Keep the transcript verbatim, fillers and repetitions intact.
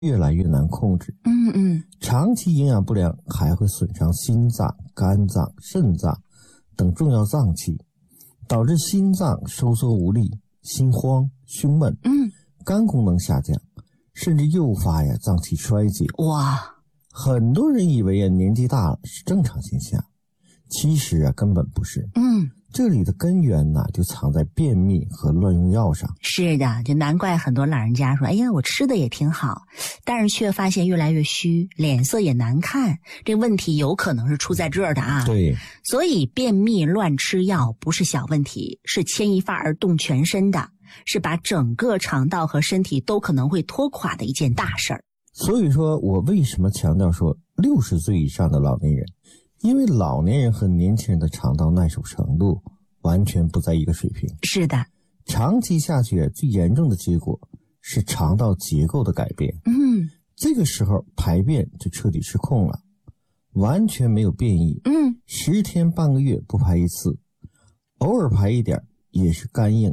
越来越难控制。 嗯嗯， 长期营养不良还会损伤心脏、肝脏、肾脏等重要脏器，导致心脏收缩无力、心慌、胸闷， 嗯， 肝功能下降，甚至诱发呀脏器衰竭。 哇， 很多人以为呀年纪大了是正常现象，其实啊根本不是。 嗯， 这里的根源呢就藏在便秘和乱用药上。 是的，就难怪很多老人家说，哎呀，我吃的也挺好，但是却发现越来越虚，脸色也难看。这问题有可能是出在这儿的啊。 对， 所以便秘乱吃药不是小问题，是牵一发而动全身的，是把整个肠道和身体都可能会拖垮的一件大事儿。 所以说我为什么强调说六十岁以上的老年人，因为老年人和年轻人的肠道耐受程度完全不在一个水平。 是的， 长期下去最严重的结果是肠道结构的改变。 嗯， 这个时候排便就彻底失控了，完全没有便意。 嗯， 十天半个月不排一次，偶尔排一点也是干硬